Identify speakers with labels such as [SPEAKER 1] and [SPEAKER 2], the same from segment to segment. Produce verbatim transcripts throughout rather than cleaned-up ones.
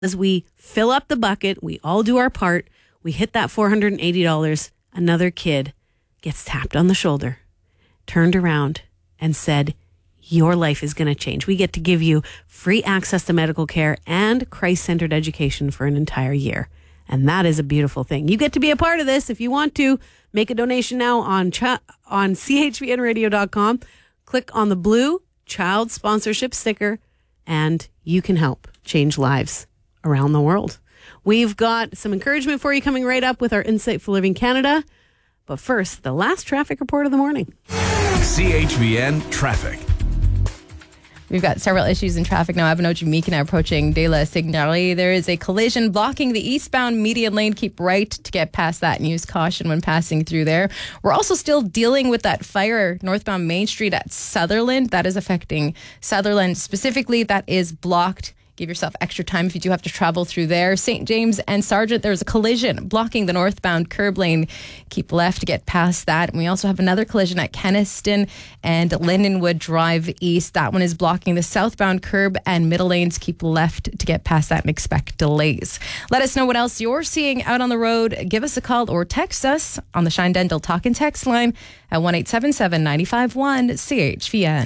[SPEAKER 1] As we fill up the bucket, we all do our part, we hit that four hundred eighty dollars, another kid gets tapped on the shoulder, turned around and said, your life is going to change. We get to give you free access to medical care and Christ-centered education for an entire year. And that is a beautiful thing. You get to be a part of this. If you want to, make a donation now on ch- on C H V N radio dot com. Click on the blue child sponsorship sticker and you can help change lives around the world. We've got some encouragement for you coming right up with our Insight for Living Canada. But first, the last traffic report of the morning.
[SPEAKER 2] C H V N Traffic.
[SPEAKER 3] We've got several issues in traffic now. Abinoji-Meekina approaching De La Signale. There is a collision blocking the eastbound median lane. Keep right to get past that and use caution when passing through there. We're also still dealing with that fire northbound Main Street at Sutherland. That is affecting Sutherland specifically. That is blocked. Give yourself extra time if you do have to travel through there. Saint James and Sargent, there's a collision blocking the northbound curb lane. Keep left to get past that. And we also have another collision at Kenniston and Lindenwood Drive East. That one is blocking the southbound curb and middle lanes. Keep left to get past that and expect delays. Let us know what else you're seeing out on the road. Give us a call or text us on the Shine Dental Talk and Text line at one eight seven seven, nine five one, C H V N.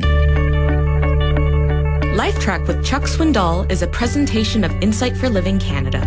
[SPEAKER 4] LifeTrack with Chuck Swindoll is a presentation of Insight for Living Canada.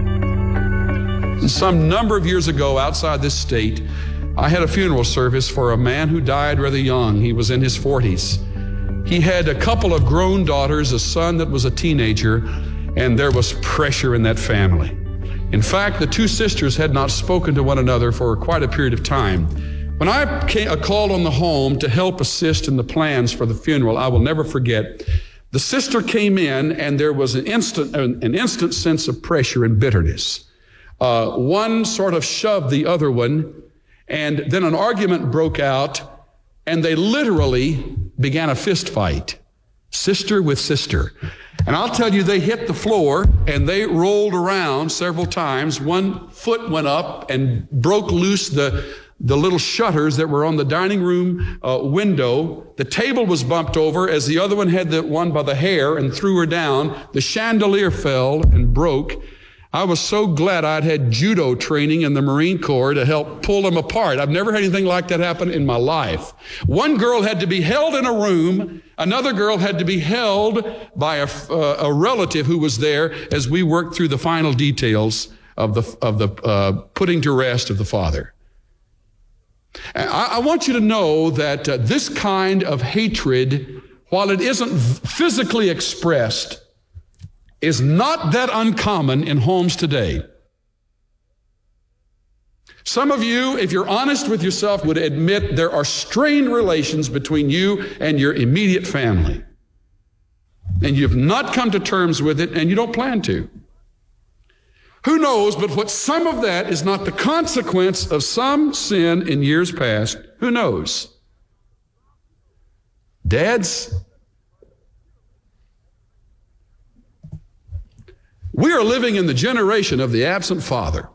[SPEAKER 5] Some number of years ago outside this state, I had a funeral service for a man who died rather young. He was in his forties. He had a couple of grown daughters, a son that was a teenager, and there was pressure in that family. In fact, the two sisters had not spoken to one another for quite a period of time. When I came, I called on the home to help assist in the plans for the funeral, I will never forget. The sister came in, and there was an instant, an instant sense of pressure and bitterness. Uh, one sort of shoved the other one, and then an argument broke out, and they literally began a fist fight, sister with sister. And I'll tell you, they hit the floor, and they rolled around several times. One foot went up and broke loose the the little shutters that were on the dining room uh, window. The table was bumped over as the other one had the one by the hair and threw her down. The chandelier fell and broke. I was so glad I'd had judo training in the Marine Corps to help pull them apart. I've never had anything like that happen in my life. One girl had to be held in a room. Another girl had to be held by a, uh, a relative who was there as we worked through the final details of the, of the uh, putting to rest of the father. I, I want you to know that uh, this kind of hatred, while it isn't physically expressed, is not that uncommon in homes today. Some of you, if you're honest with yourself, would admit there are strained relations between you and your immediate family. And you've not come to terms with it, and you don't plan to. Who knows, but what some of that is not the consequence of some sin in years past. Who knows? Dads, we are living in the generation of the absent father.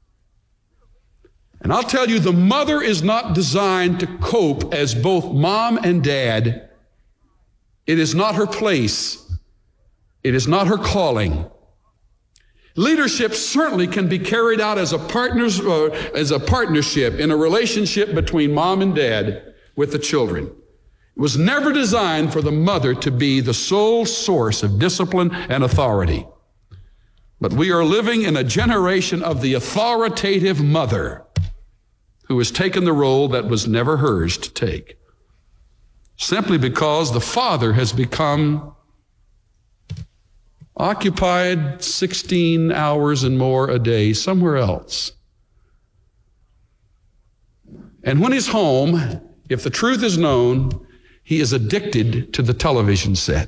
[SPEAKER 5] And I'll tell you, the mother is not designed to cope as both mom and dad. It is not her place. It is not her calling. Leadership certainly can be carried out as a partners, uh, as a partnership in a relationship between mom and dad with the children. It was never designed for the mother to be the sole source of discipline and authority. But we are living in a generation of the authoritative mother who has taken the role that was never hers to take, simply because the father has become occupied sixteen hours and more a day somewhere else. And when he's home, if the truth is known, he is addicted to the television set.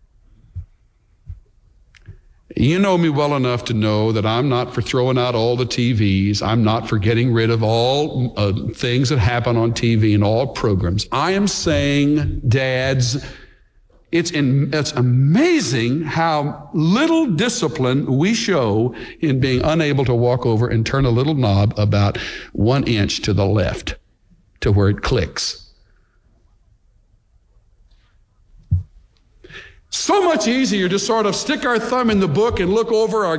[SPEAKER 5] You know me well enough to know that I'm not for throwing out all the T Vs. I'm not for getting rid of all uh, things that happen on T V and all programs. I am saying, dads, It's, in, it's amazing how little discipline we show in being unable to walk over and turn a little knob about one inch to the left to where it clicks. So much easier to sort of stick our thumb in the book and look over our